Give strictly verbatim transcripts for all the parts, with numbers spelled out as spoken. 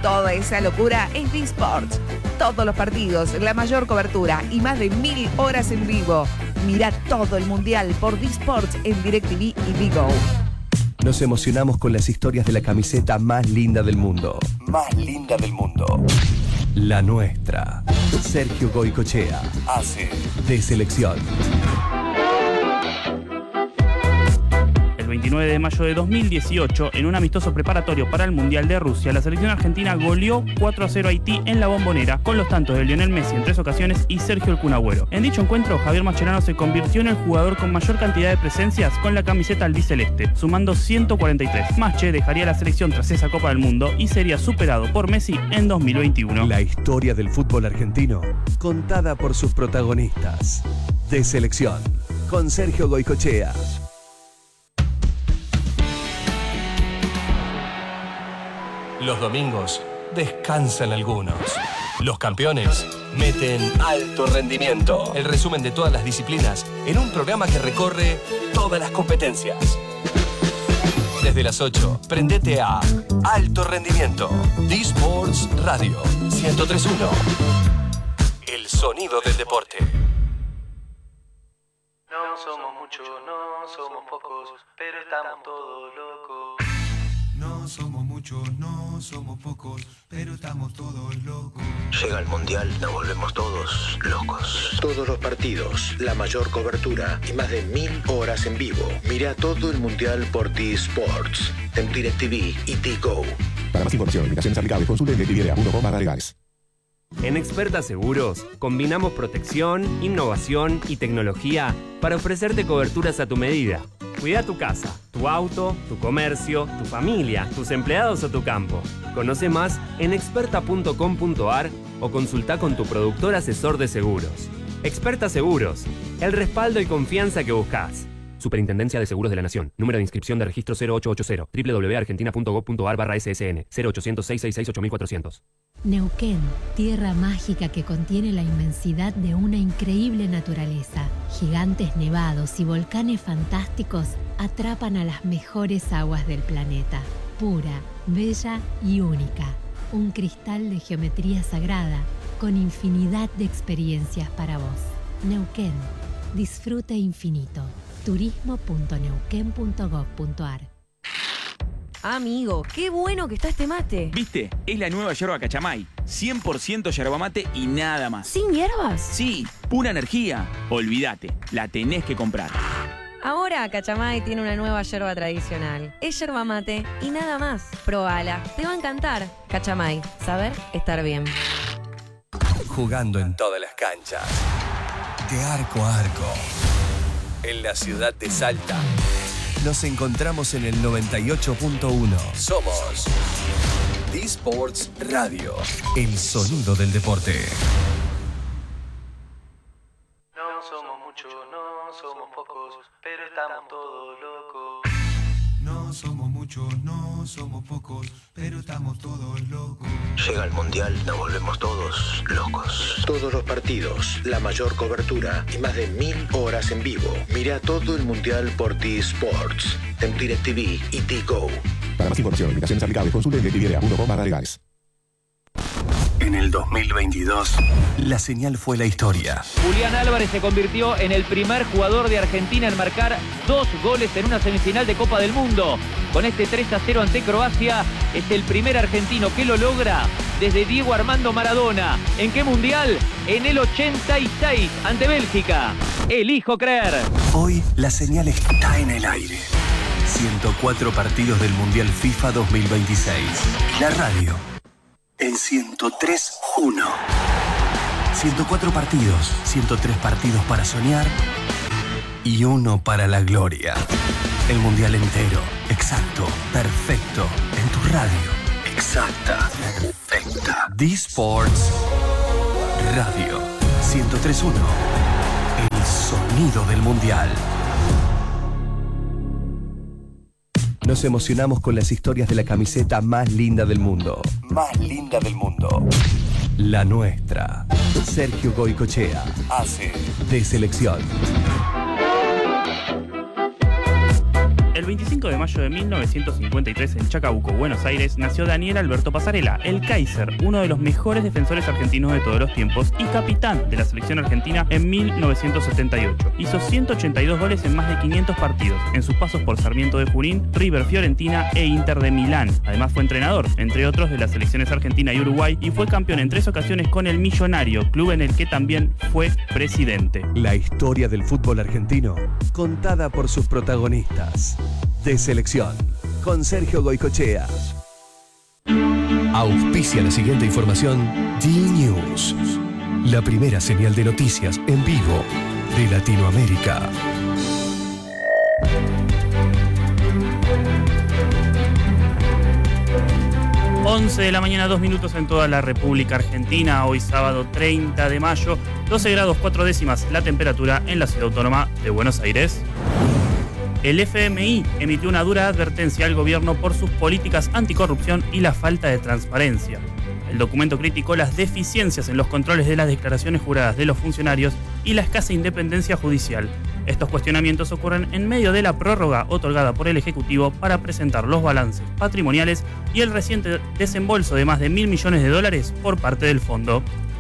Toda esa locura es D-Sports. Todos los partidos, la mayor cobertura y más de mil horas en vivo. Mira todo el mundial por D-Sports en DirecTV y Digo. Nos emocionamos con las historias de la camiseta más linda del mundo. Más linda del mundo. La nuestra. Sergio Goycochea hace de selección. El veintinueve de mayo de dos mil dieciocho, en un amistoso preparatorio para el Mundial de Rusia, la selección argentina goleó cuatro a cero a Haití en la Bombonera, con los tantos de Lionel Messi en tres ocasiones y Sergio el Kun Agüero. En dicho encuentro, Javier Mascherano se convirtió en el jugador con mayor cantidad de presencias con la camiseta albiceleste, sumando ciento cuarenta y tres. Masche dejaría la selección tras esa Copa del Mundo y sería superado por Messi en dos mil veintiuno. La historia del fútbol argentino, contada por sus protagonistas. De selección, con Sergio Goycochea. Los domingos descansan algunos. Los campeones meten alto rendimiento. El resumen de todas las disciplinas en un programa que recorre todas las competencias. Desde las ocho, prendete a Alto Rendimiento. D-Sports Radio ciento tres punto uno. El sonido del deporte. No somos muchos, no somos pocos, pero estamos todos locos. No somos muchos, no somos pocos, pero estamos todos locos. Llega el mundial, nos volvemos todos locos. Todos los partidos, la mayor cobertura y más de mil horas en vivo. Mira todo el mundial por D-Sports, en DirecTV y Digo. Para más información, limitaciones aplicables, consulte DirecTV punto com barra legales. En Experta Seguros, combinamos protección, innovación y tecnología para ofrecerte coberturas a tu medida. Cuida tu casa, tu auto, tu comercio, tu familia, tus empleados o tu campo. Conoce más en experta punto com punto a r o consulta con tu productor asesor de seguros. Experta Seguros, el respaldo y confianza que buscas. Superintendencia de Seguros de la Nación. Número de inscripción de registro cero ocho ocho cero. doble u doble u doble u punto argentina punto gob punto a r barra S S N. cero ochocientos, seiscientos sesenta y seis, ocho mil cuatrocientos. Neuquén, tierra mágica que contiene la inmensidad de una increíble naturaleza. Gigantes nevados y volcanes fantásticos atrapan a las mejores aguas del planeta. Pura, bella y única. Un cristal de geometría sagrada con infinidad de experiencias para vos. Neuquén, disfrute infinito. turismo punto neuquén punto gob punto a r. Amigo, qué bueno que está este mate. ¿Viste? Es la nueva yerba Cachamay. cien por ciento yerba mate y nada más. ¿Sin hierbas? Sí, pura energía. Olvídate, la tenés que comprar. Ahora Cachamay tiene una nueva yerba tradicional. Es yerba mate y nada más. Probala, te va a encantar. Cachamay, saber estar bien. Jugando en todas las canchas. De arco a arco. En la ciudad de Salta. Nos encontramos en el noventa y ocho punto uno. Somos D-Sports Radio, el sonido del deporte. No somos muchos, no somos pocos, pero estamos todos locos. No somos muchos, no somos pocos, pero estamos todos locos. Llega el mundial, nos volvemos todos locos. Todos los partidos, la mayor cobertura y más de mil horas en vivo. Mira todo el mundial por D-Sports, en DirecTV y Digo. Para más información, limitaciones aplicables, consulte DirecTV punto com barra legales. En el dos mil veintidós, la señal fue la historia. Julián Álvarez se convirtió en el primer jugador de Argentina en marcar dos goles en una semifinal de Copa del Mundo. Con este tres a cero ante Croacia, es el primer argentino que lo logra desde Diego Armando Maradona. ¿En qué mundial? En el ochenta y seis, ante Bélgica. Elijo creer. Hoy, la señal está en el aire. ciento cuatro partidos del Mundial FIFA dos mil veintiséis. La radio. En ciento tres punto uno. ciento cuatro partidos, ciento tres partidos para soñar y uno para la gloria. El mundial entero, exacto, perfecto, en tu radio. Exacta, perfecta. D-Sports Radio ciento tres punto uno. El sonido del mundial. Nos emocionamos con las historias de la camiseta más linda del mundo. Más linda del mundo. La nuestra. Sergio Goycochea hace de selección. El El veinticinco de mayo de mil novecientos cincuenta y tres en Chacabuco, Buenos Aires, nació Daniel Alberto Pasarela, el Kaiser, uno de los mejores defensores argentinos de todos los tiempos y capitán de la selección argentina en mil novecientos setenta y ocho. Hizo ciento ochenta y dos goles en más de quinientos partidos, en sus pasos por Sarmiento de Junín, River, Fiorentina e Inter de Milán. Además fue entrenador, entre otros, de las selecciones Argentina y Uruguay, y fue campeón en tres ocasiones con el Millonario, club en el que también fue presidente. La historia del fútbol argentino, contada por sus protagonistas. De Selección, con Sergio Goicochea. Auspicia la siguiente información D-News, la primera señal de noticias en vivo de Latinoamérica. once de la mañana, dos minutos en toda la República Argentina. Hoy sábado treinta de mayo, doce grados cuatro décimas la temperatura en la ciudad autónoma de Buenos Aires. El F M I emitió una dura advertencia al gobierno por sus políticas anticorrupción y la falta de transparencia. El documento criticó las deficiencias en los controles de las declaraciones juradas de los funcionarios y la escasa independencia judicial. Estos cuestionamientos ocurren en medio de la prórroga otorgada por el Ejecutivo para presentar los balances patrimoniales y el reciente desembolso de más de mil millones de dólares por parte del fondo.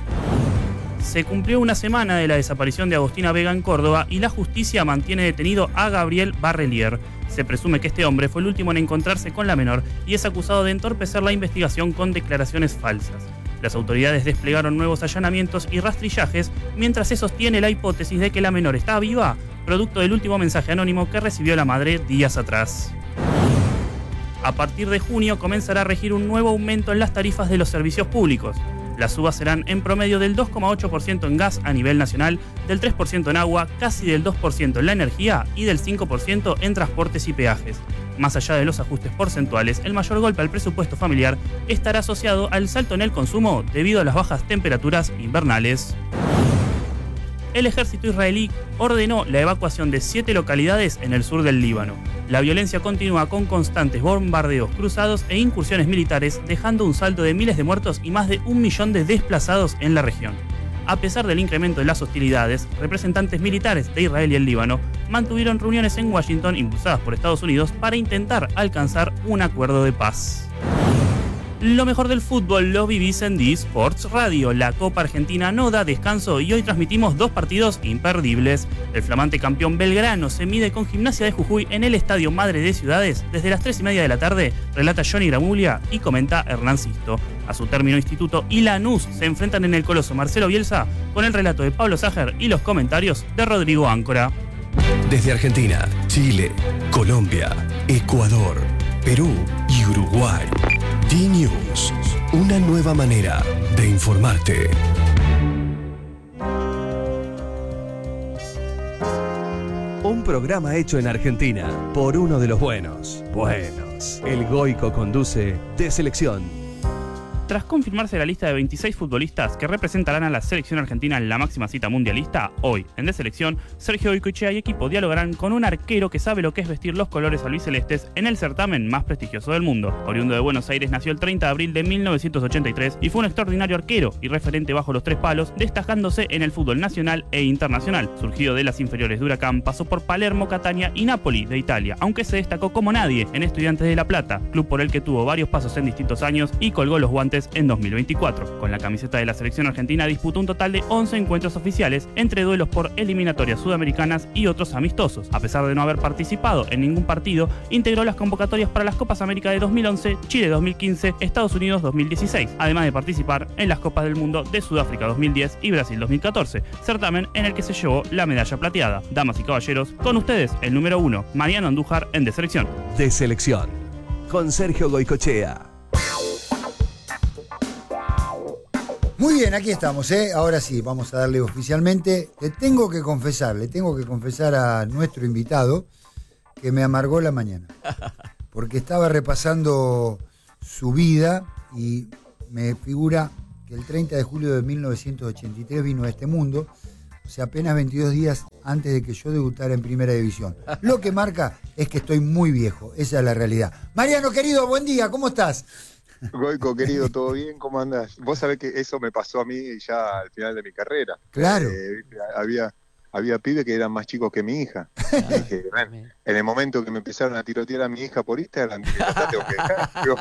Se cumplió una semana de la desaparición de Agostina Vega en Córdoba y la justicia mantiene detenido a Gabriel Barrelier. Se presume que este hombre fue el último en encontrarse con la menor y es acusado de entorpecer la investigación con declaraciones falsas. Las autoridades desplegaron nuevos allanamientos y rastrillajes mientras se sostiene la hipótesis de que la menor está viva, producto del último mensaje anónimo que recibió la madre días atrás. A partir de junio comenzará a regir un nuevo aumento en las tarifas de los servicios públicos. Las subas serán en promedio del dos coma ocho por ciento en gas a nivel nacional, del tres por ciento en agua, casi del dos por ciento en la energía y del cinco por ciento en transportes y peajes. Más allá de los ajustes porcentuales, el mayor golpe al presupuesto familiar estará asociado al salto en el consumo debido a las bajas temperaturas invernales. El ejército israelí ordenó la evacuación de siete localidades en el sur del Líbano. La violencia continúa con constantes bombardeos cruzados e incursiones militares, dejando un saldo de miles de muertos y más de un millón de desplazados en la región. A pesar del incremento de las hostilidades, representantes militares de Israel y el Líbano mantuvieron reuniones en Washington impulsadas por Estados Unidos para intentar alcanzar un acuerdo de paz. Lo mejor del fútbol lo vivís en D-Sports Radio. La Copa Argentina no da descanso y hoy transmitimos dos partidos imperdibles. El flamante campeón Belgrano se mide con Gimnasia de Jujuy en el Estadio Madre de Ciudades desde las tres y media de la tarde. Relata Johnny Gramulia y comenta Hernán Sisto. A su término, Instituto y Lanús se enfrentan en el Coloso Marcelo Bielsa con el relato de Pablo Ságer y los comentarios de Rodrigo Áncora. Desde Argentina, Chile, Colombia, Ecuador, Perú y Uruguay. D-News, una nueva manera de informarte. Un programa hecho en Argentina por uno de los buenos. Buenos. El Goico conduce De Selección. Tras confirmarse la lista de veintiséis futbolistas que representarán a la selección argentina en la máxima cita mundialista, hoy, en De Selección, Sergio Goicoechea y equipo dialogarán con un arquero que sabe lo que es vestir los colores albicelestes en el certamen más prestigioso del mundo. Oriundo de Buenos Aires, nació el treinta de abril de mil novecientos ochenta y tres y fue un extraordinario arquero y referente bajo los tres palos, destacándose en el fútbol nacional e internacional. Surgido de las inferiores de Huracán, pasó por Palermo, Catania y Nápoli de Italia, aunque se destacó como nadie en Estudiantes de La Plata, club por el que tuvo varios pasos en distintos años y colgó los guantes en dos mil veinticuatro. Con la camiseta de la selección argentina disputó un total de once encuentros oficiales entre duelos por eliminatorias sudamericanas y otros amistosos. A pesar de no haber participado en ningún partido, integró las convocatorias para las Copas América de dos mil once, Chile dos mil quince, Estados Unidos dos mil dieciséis, además de participar en las Copas del Mundo de Sudáfrica dos mil diez y Brasil dos mil catorce, certamen en el que se llevó la medalla plateada. Damas y caballeros, con ustedes el número uno, Mariano Andújar en De Selección. De Selección, con Sergio Goicoechea. Muy bien, aquí estamos, ¿eh? Ahora sí, vamos a darle oficialmente. Le tengo que confesar, le tengo que confesar a nuestro invitado que me amargó la mañana. Porque estaba repasando su vida y me figura que el treinta de julio de mil novecientos ochenta y tres vino a este mundo, o sea, apenas veintidós días antes de que yo debutara en Primera División. Lo que marca es que estoy muy viejo, esa es la realidad. Mariano, querido, buen día, ¿cómo estás? Goico, querido, ¿todo bien? ¿Cómo andás? Vos sabés que eso me pasó a mí ya al final de mi carrera. Claro. Eh, había, había pibes que eran más chicos que mi hija. Y dije, bueno, en el momento que me empezaron a tirotear a mi hija por Instagram, dije, ya tengo que dejar. Digo,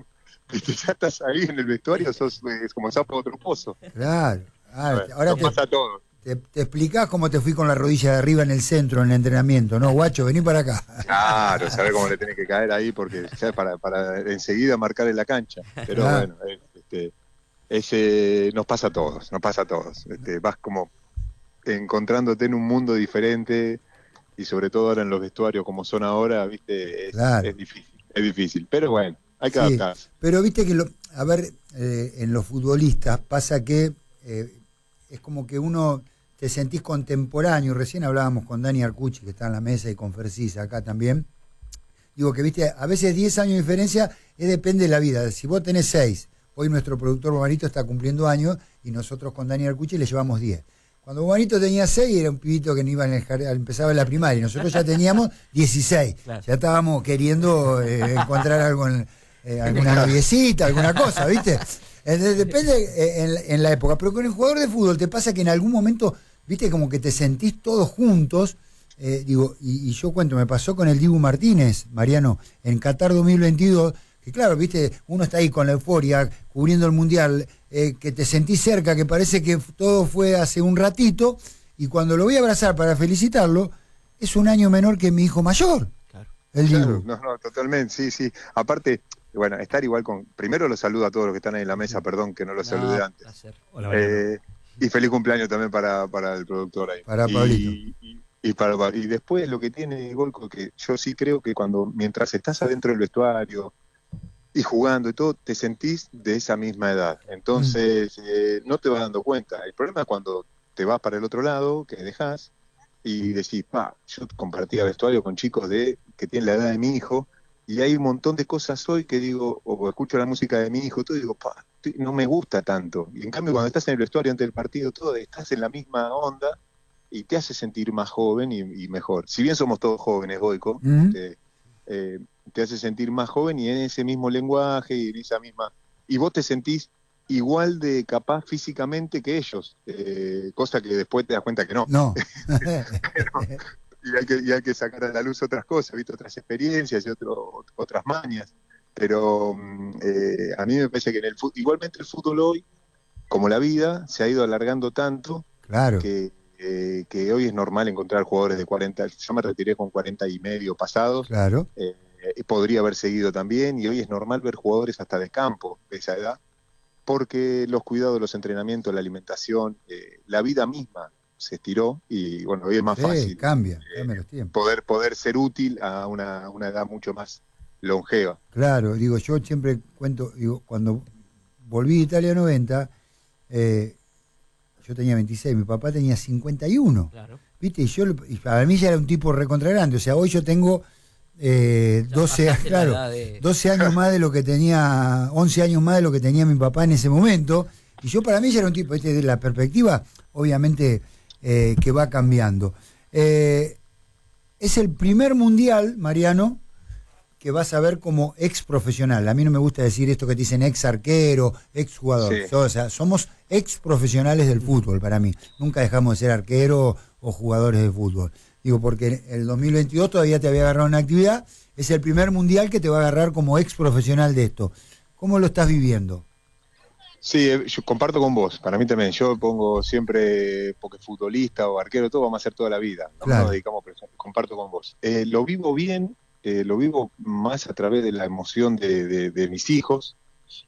ya estás ahí en el vestuario, sos es como sapo de otro pozo. Claro. Ah, Bueno, ahora nos te, pasa a todos. te, te explicás cómo te fui con la rodilla de arriba en el centro, en el entrenamiento. No, guacho, vení para acá. Claro, saber cómo le tenés que caer ahí, porque ya para, para enseguida marcar en la cancha. Pero Ah. bueno, es, este, ese, nos pasa a todos, nos pasa a todos. Este, vas como encontrándote en un mundo diferente y sobre todo ahora en los vestuarios como son ahora, viste, es, Claro. es difícil, es difícil. Pero bueno, hay que Sí, adaptarse. pero viste que, lo, a ver, eh, en los futbolistas pasa que eh, es como que uno te sentís contemporáneo. Recién hablábamos con Dani Arcucci, que está en la mesa, y con Fercis acá también. Digo que, viste, a veces diez años de diferencia eh, depende de la vida. Si vos tenés seis, hoy nuestro productor Bobanito está cumpliendo años y nosotros con Dani Arcucci le llevamos diez. Cuando Bobanito tenía seis, era un pibito que no iba en el jardín, empezaba en la primaria, y nosotros ya teníamos dieciséis. Claro. Ya estábamos queriendo eh, encontrar algo en, eh, alguna noviecita, alguna cosa, ¿viste? Entonces, depende eh, en, en la época. Pero con el jugador de fútbol te pasa que en algún momento, viste, como que te sentís todos juntos. Eh, digo, y, y yo cuento, me pasó con el Dibu Martínez, Mariano, en Qatar dos mil veintidós, que claro, viste, uno está ahí con la euforia, cubriendo el Mundial, eh, que te sentís cerca, que parece que todo fue hace un ratito, y cuando lo voy a abrazar para felicitarlo, es un año menor que mi hijo mayor. Claro. El Claro, Dibu. no, no, totalmente, sí, sí. Aparte, bueno, estar igual con... Primero los saludo a todos los que están ahí en la mesa, perdón que no los No, saludé antes. placer. Hola, Mariano. Eh, y feliz cumpleaños también para, para el productor ahí. Para y, Pablito. Y, y, para, y después lo que tiene Golco, que yo sí creo que cuando mientras estás adentro del vestuario y jugando y todo, te sentís de esa misma edad. Entonces, eh, no te vas dando cuenta. El problema es cuando te vas para el otro lado, que dejás, y decís, pa, yo compartía vestuario con chicos de que tienen la edad de mi hijo, y hay un montón de cosas hoy que digo, o escucho la música de mi hijo, todo, y digo, pa, no me gusta tanto. Y en cambio, cuando estás en el vestuario antes del partido, todo, estás en la misma onda y te hace sentir más joven y, y mejor. Si bien somos todos jóvenes, Goico, Ujú. te, eh, te hace sentir más joven y en ese mismo lenguaje y en esa misma... Y vos te sentís igual de capaz físicamente que ellos, eh, cosa que después te das cuenta que no. No. Pero- y, hay que, y hay que sacar a la luz otras cosas, ¿viste? Otras experiencias y otro, otras mañas. Pero mm, eh, a mí me parece que en el fútbol, igualmente el fútbol hoy, como la vida, se ha ido alargando tanto Claro. que, eh, que hoy es normal encontrar jugadores de cuarenta. Yo me retiré con cuarenta y medio pasados. Claro. Eh, podría haber seguido también, y hoy es normal ver jugadores hasta de campo de esa edad, porque los cuidados, los entrenamientos, la alimentación, eh, la vida misma se estiró y bueno, hoy es más Sí, fácil cambia, cambia los tiempos. poder poder ser útil a una, una edad mucho más longeva. Claro, digo, yo siempre cuento, digo, cuando volví de Italia noventa, eh, yo tenía veintiséis, mi papá tenía cincuenta y uno. Claro. ¿Viste? Y yo, y para mí ya era un tipo recontra grande, o sea, hoy yo tengo eh, Ya doce, pasaste la claro, edad de- doce años más de lo que tenía, once años más de lo que tenía mi papá en ese momento, y yo para mí ya era un tipo, ¿viste? De la perspectiva, obviamente, eh, que va cambiando. Eh, es el primer mundial, Mariano, que vas a ver como ex profesional. A mí no me gusta decir esto que te dicen ex arquero, ex jugador. Sí. O sea, somos ex profesionales del fútbol para mí. Nunca dejamos de ser arquero o jugadores de fútbol. Digo, porque el dos mil veintidós todavía te había agarrado una actividad. Es el primer mundial que te va a agarrar como ex profesional de esto. ¿Cómo lo estás viviendo? Sí, eh, yo comparto con vos, para mí también, yo pongo siempre, porque futbolista o arquero, todo vamos a hacer toda la vida, no Claro. nos dedicamos, pero comparto con vos. Eh, lo vivo bien, eh, lo vivo más a través de la emoción de, de- de mis hijos.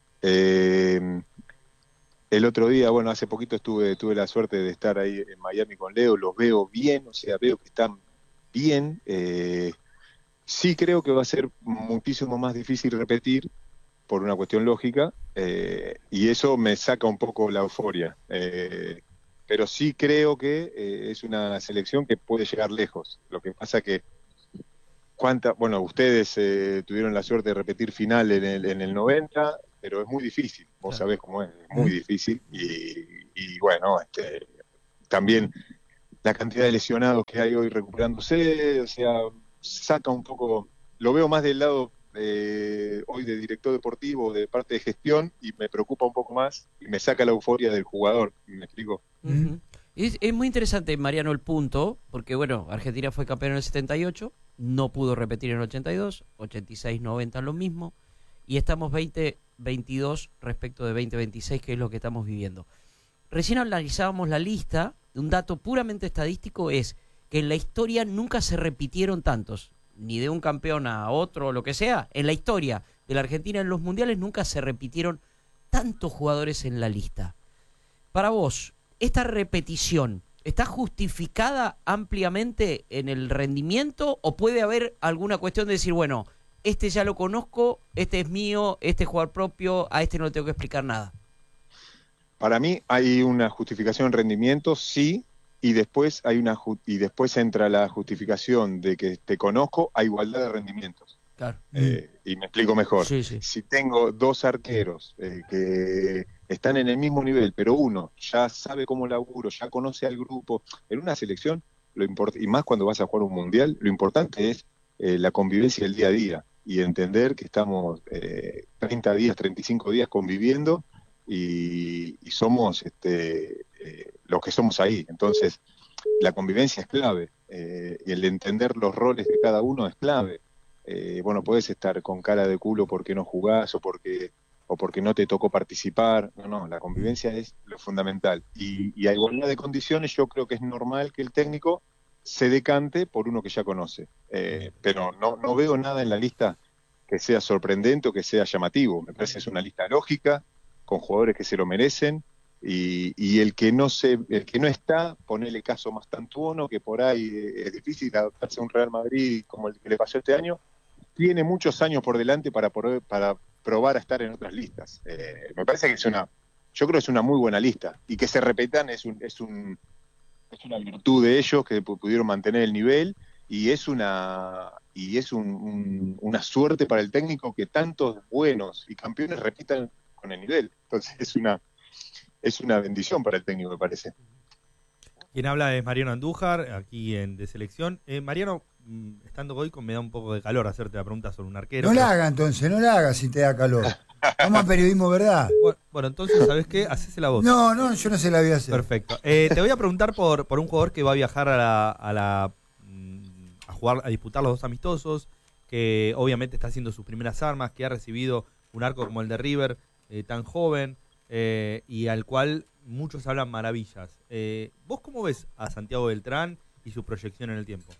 Eh, el otro día, bueno, hace poquito estuve tuve la suerte de estar ahí en Miami con Leo, los veo bien, o sea, veo que están bien. Eh, sí creo que va a ser muchísimo más difícil repetir, por una cuestión lógica, eh, y eso me saca un poco la euforia. Eh, pero sí creo que eh, es una selección que puede llegar lejos. Lo que pasa que, cuánta, bueno, ustedes eh, tuvieron la suerte de repetir final en el, en el noventa, pero es muy difícil, vos Claro. sabés cómo es, es muy difícil, y, y bueno, este, también la cantidad de lesionados que hay hoy recuperándose, o sea, saca un poco, lo veo más del lado eh, hoy de director deportivo, de parte de gestión, y me preocupa un poco más y me saca la euforia del jugador, ¿me explico? Ujú. Es, es muy interesante, Mariano, el punto, porque bueno, Argentina fue campeón en el setenta y ocho, no pudo repetir en el ochenta y dos, ochenta y seis, noventa lo mismo, y estamos veinte veintidós respecto de veinte veintiséis, que es lo que estamos viviendo. Recién analizábamos la lista, un dato puramente estadístico es que en la historia nunca se repitieron tantos, ni de un campeón a otro o lo que sea, en la historia de la Argentina en los mundiales nunca se repitieron tantos jugadores en la lista. Para vos, ¿esta repetición está justificada ampliamente en el rendimiento o puede haber alguna cuestión de decir, bueno, este ya lo conozco, este es mío, este es jugador propio, a este no le tengo que explicar nada? Para mí hay una justificación en rendimiento, sí, y después hay una ju- y después entra la justificación de que te conozco a igualdad de rendimientos. Claro. Eh, y me explico mejor. Sí, sí. Si tengo dos arqueros eh, que están en el mismo nivel, pero uno ya sabe cómo laburo, ya conoce al grupo, en una selección, lo import- y más cuando vas a jugar un mundial, lo importante es eh, la convivencia del día a día y entender que estamos eh, treinta días, treinta y cinco días conviviendo y, y somos este, eh, los que somos ahí. Entonces, la convivencia es clave eh, y el entender los roles de cada uno es clave. Eh, bueno, puedes estar con cara de culo porque no jugás o porque o porque no te tocó participar. No, no, la convivencia es lo fundamental. Y, y a igualdad de condiciones yo creo que es normal que el técnico se decante por uno que ya conoce. Eh, pero no, no veo nada en la lista que sea sorprendente o que sea llamativo. Me parece que es una lista lógica, con jugadores que se lo merecen, y, y el que no se, el que no está, ponele caso más Tantuono, que por ahí es difícil adaptarse a un Real Madrid como el que le pasó este año, tiene muchos años por delante para, por, para probar a estar en otras listas. Eh, me parece que es una, yo creo que es una muy buena lista, y que se repetan es un, es un, es una virtud de ellos que pudieron mantener el nivel, y es una y es un, un, una suerte para el técnico que tantos buenos y campeones repitan con el nivel. Entonces es una es una bendición para el técnico, me parece. Quien habla es Mariano Andújar, aquí en De Selección. Eh, Mariano, estando hoy, me da un poco de calor hacerte la pregunta sobre un arquero. No pero... la haga entonces, no la haga si te da calor. Vamos a periodismo, ¿verdad? Bueno, bueno, entonces, ¿sabes qué? Hacese la voz. No, no, yo no se la voy a hacer. Perfecto. Eh, te voy a preguntar por, por un jugador que va a viajar a la, a la a jugar, a disputar los dos amistosos, que obviamente está haciendo sus primeras armas, que ha recibido un arco como el de River, eh, tan joven, eh, y al cual muchos hablan maravillas. Eh, ¿Vos cómo ves a Santiago Beltrán y su proyección en el tiempo?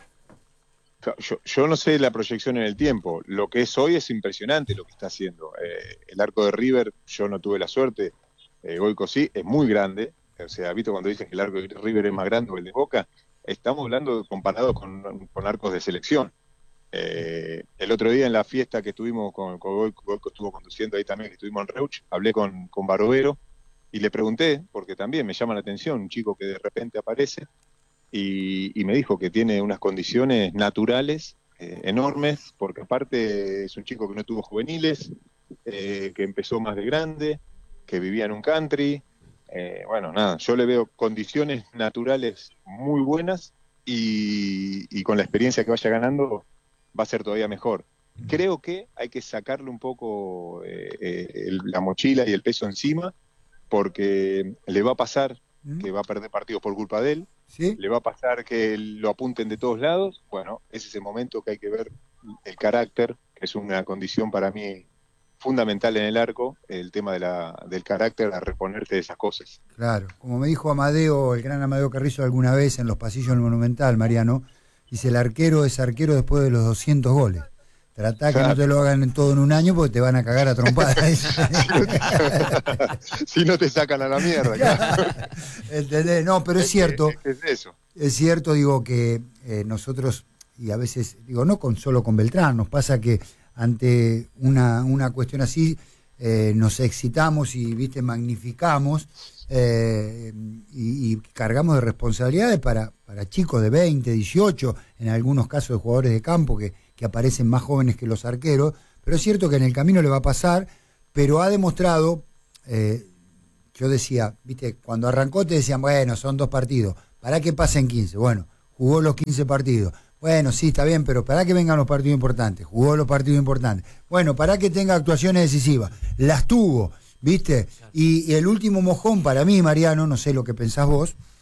Yo, yo no sé la proyección en el tiempo. Lo que es hoy es impresionante lo que está haciendo. Eh, el arco de River, yo no tuve la suerte. Eh, Goico sí, es muy grande. O sea, ¿viste cuando dicen que el arco de River es más grande que el de Boca? Estamos hablando comparado con, con arcos de selección. Eh, el otro día en la fiesta que estuvimos con, con Goico, Goico estuvo conduciendo ahí también, que estuvimos en Reuch, hablé con, con Barovero y le pregunté, porque también me llama la atención, un chico que de repente aparece, y, y me dijo que tiene unas condiciones naturales eh, enormes, porque aparte es un chico que no tuvo juveniles, eh, que empezó más de grande, que vivía en un country. Eh, bueno, nada, yo le veo condiciones naturales muy buenas y, y con la experiencia que vaya ganando va a ser todavía mejor. Creo que hay que sacarle un poco eh, eh, el, la mochila y el peso encima, porque le va a pasar que va a perder partidos por culpa de él, ¿sí? Le va a pasar que lo apunten de todos lados. Bueno, ese es el momento que hay que ver el carácter, que es una condición para mí fundamental en el arco, el tema de la, del carácter, a reponerte de esas cosas. Claro, como me dijo Amadeo, el gran Amadeo Carrizo alguna vez en los pasillos del Monumental, Mariano, dice, el arquero es arquero después de los doscientos goles. Tratá que claro. No te lo hagan en todo en un año porque te van a cagar a trompadas. Si no te sacan a la mierda. Claro. ¿Entendés? No, pero es, es cierto. Es, es eso. Es cierto, digo, que eh, nosotros, y a veces, digo, no con solo con Beltrán, nos pasa que ante una, una cuestión así eh, nos excitamos y, viste, magnificamos eh, y, y cargamos de responsabilidades para, para chicos de veinte, dieciocho, en algunos casos de jugadores de campo que, que aparecen más jóvenes que los arqueros, pero es cierto que en el camino le va a pasar, pero ha demostrado, eh, yo decía, viste, cuando arrancó te decían, bueno, son dos partidos, ¿para que pasen quince? Bueno, jugó los quince partidos. Bueno, sí, está bien, pero para que vengan los partidos importantes, jugó los partidos importantes. Bueno, para que tenga actuaciones decisivas, las tuvo, ¿viste? Y, y el último mojón para mí, Mariano, no sé lo que pensás vos,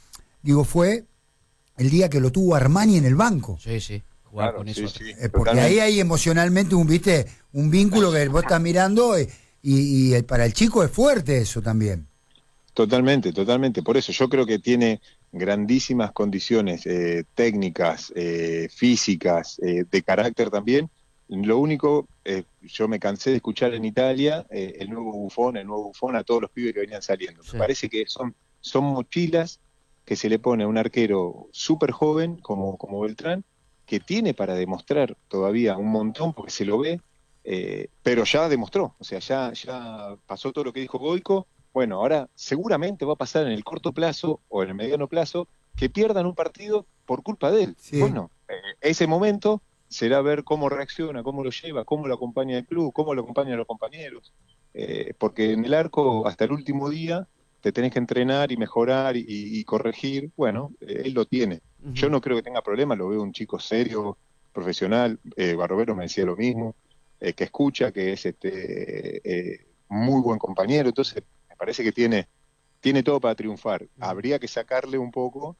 digo, fue el día que lo tuvo Armani en el banco. Sí, sí. Jugar Claro, con sí, eso. sí, Eh, porque ahí hay emocionalmente un, viste, un vínculo que vos estás mirando eh, y, y el- para el chico es fuerte eso también. Totalmente, totalmente. Por eso yo creo que tiene grandísimas condiciones eh, técnicas, eh, físicas, eh, de carácter también. Lo único, eh, yo me cansé de escuchar en Italia eh, el nuevo Bufón, el nuevo Bufón a todos los pibes que venían saliendo. Sí. Me parece que son, son mochilas que se le pone a un arquero súper joven como, como Beltrán, que tiene para demostrar todavía un montón, porque se lo ve, eh, pero ya demostró, o sea, ya, ya pasó todo lo que dijo Goico. Bueno, ahora seguramente va a pasar en el corto plazo o en el mediano plazo que pierdan un partido por culpa de él. Sí. Bueno, eh, ese momento será ver cómo reacciona, cómo lo lleva, cómo lo acompaña el club, cómo lo acompañan los compañeros, eh, porque en el arco hasta el último día te tenés que entrenar y mejorar y, y corregir. Bueno, eh, él lo tiene. Ujú. Yo no creo que tenga problema, lo veo un chico serio, profesional. eh, Barbero me decía lo mismo, eh, que escucha, que es este eh, muy buen compañero. Entonces me parece que tiene, tiene todo para triunfar. Habría que sacarle un poco,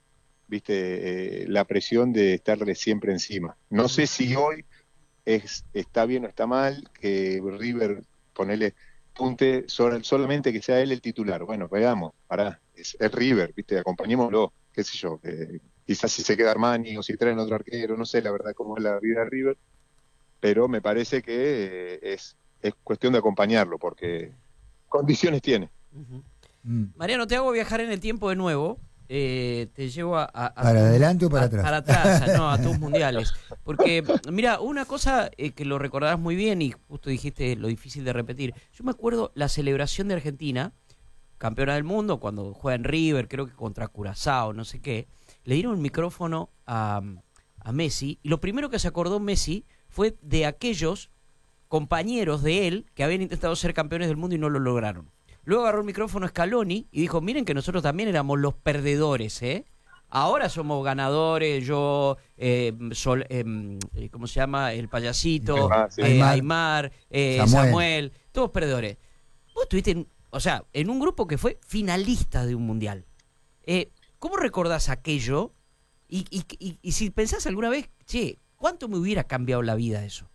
viste, eh, la presión de estarle siempre encima. No sé si hoy es, está bien o está mal que River, ponele, punte sol- solamente que sea él el titular. Bueno, veamos, pará, es, es River, viste, acompañémoslo, qué sé yo, eh, quizás si se queda Armani o si traen otro arquero, no sé la verdad cómo es la vida de River, pero me parece que eh, es, es cuestión de acompañarlo, porque condiciones tiene. Ujú. Mm. Mariano, te hago viajar en el tiempo de nuevo. Eh, te llevo a, a- a ¿Para tus- adelante o para a- atrás? Para atrás, a- no, a tus mundiales. Porque, mira, una cosa eh, que lo recordarás muy bien y justo dijiste lo difícil de repetir. Yo me acuerdo la celebración de Argentina, campeona del mundo, cuando juega en River, creo que contra Curazao, no sé qué. Le dieron el micrófono a, a Messi y lo primero que se acordó Messi fue de aquellos compañeros de él que habían intentado ser campeones del mundo y no lo lograron. Luego agarró el micrófono Scaloni y dijo, miren que nosotros también éramos los perdedores, ¿eh? Ahora somos ganadores, yo, eh, Sol, eh, ¿cómo se llama? El payasito, Ah, sí. eh, Aymar. Aymar, eh, Samuel. Samuel. todos perdedores. Vos estuviste, en, o sea, en un grupo que fue finalista de un mundial. Eh, ¿Cómo recordás aquello? Y, y, y, y si pensás alguna vez, che, ¿cuánto me hubiera cambiado la vida eso?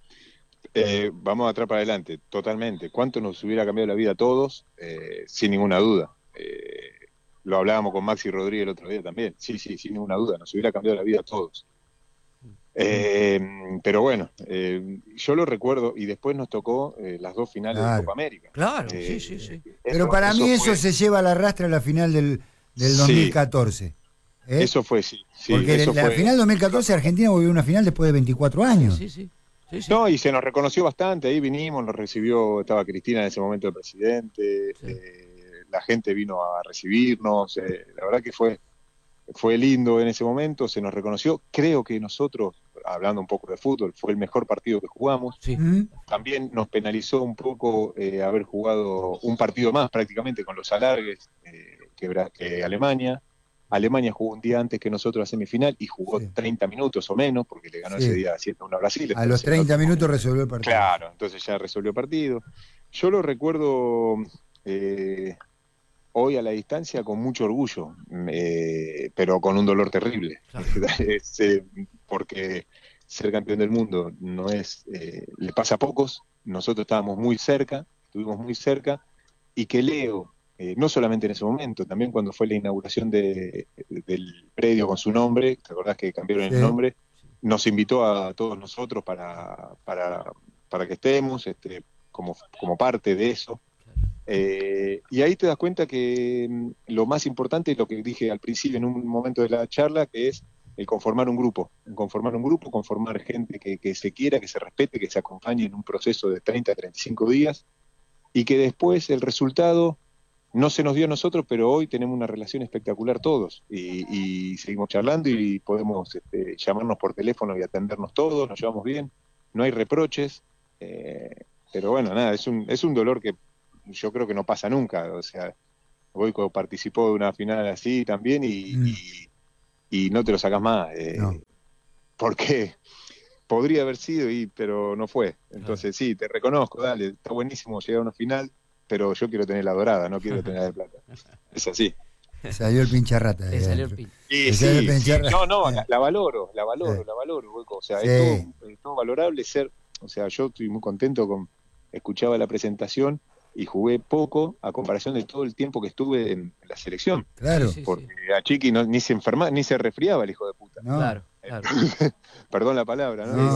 Eh, vamos de atrás para adelante, totalmente. ¿Cuánto nos hubiera cambiado la vida a todos? Eh, sin ninguna duda. Eh, lo hablábamos con Maxi Rodríguez el otro día también. Sí, sí, sin ninguna duda, nos hubiera cambiado la vida a todos. Eh, pero bueno, eh, yo lo recuerdo y después nos tocó eh, las dos finales Claro. de Copa América. Claro, Eh, sí, sí, sí. Pero eso- para mí eso fue- se lleva a la rastra a la final del, del Sí. dos mil catorce. ¿eh? Eso fue, sí. sí, Porque eso en la fue- final dos mil catorce Argentina volvió a una final después de veinticuatro años. Sí, sí. Sí, sí. No, y se nos reconoció bastante, ahí vinimos, nos recibió, estaba Cristina en ese momento de presidente, Sí. eh, la gente vino a recibirnos, eh, la verdad que fue, fue lindo en ese momento, se nos reconoció, creo que nosotros, hablando un poco de fútbol, fue el mejor partido que jugamos, Sí. ¿Mm? también nos penalizó un poco eh, haber jugado un partido más prácticamente con los alargues eh, que, Bra- que Alemania. Alemania jugó un día antes que nosotros la semifinal y jugó Sí. treinta minutos o menos, porque le ganó Sí. ese día siete a uno a Brasil. A los Entonces, treinta no- minutos resolvió el partido. Claro, entonces ya resolvió el partido. Yo lo recuerdo eh, hoy a la distancia con mucho orgullo, eh, pero con un dolor terrible. Es, eh, porque ser campeón del mundo no es, eh, le pasa a pocos. Nosotros estábamos muy cerca, estuvimos muy cerca, y que Leo, eh, no solamente en ese momento, también cuando fue la inauguración de, del predio con su nombre, ¿te acordás que cambiaron Sí. el nombre? Nos invitó a todos nosotros para, para, para que estemos este, como, como parte de eso. Eh, y ahí te das cuenta que mm, lo más importante es lo que dije al principio en un momento de la charla, que es el conformar un grupo, el conformar un grupo, conformar gente que, que se quiera, que se respete, que se acompañe en un proceso de treinta a treinta y cinco días, y que después el resultado no se nos dio a nosotros, pero hoy tenemos una relación espectacular todos, y, y seguimos charlando y podemos este, llamarnos por teléfono y atendernos todos, nos llevamos bien, no hay reproches, eh, pero bueno, nada, es un, es un dolor que yo creo que no pasa nunca, o sea, Goico participó de una final así también y, Mm. y, y no te lo sacas más, eh, No. porque podría haber sido, y pero no fue. Entonces sí, te reconozco, dale, está buenísimo llegar a una final, pero yo quiero tener la dorada, no quiero tener la de plata. Es así. Salió el pincharrata. Le salió el pin- Sí, Le sí, salió el sí. pincharrata. No, no, la, la valoro, la valoro, la valoro, Hueco. O sea, Sí. es, todo, es todo valorable ser, o sea, yo estoy muy contento con, escuchaba la presentación y jugué poco a comparación de todo el tiempo que estuve en la selección. Claro. Sí, sí, Porque a Chiqui no, ni se enfermaba, ni se resfriaba el hijo de puta. No. Claro, claro. Perdón la palabra, ¿no? No.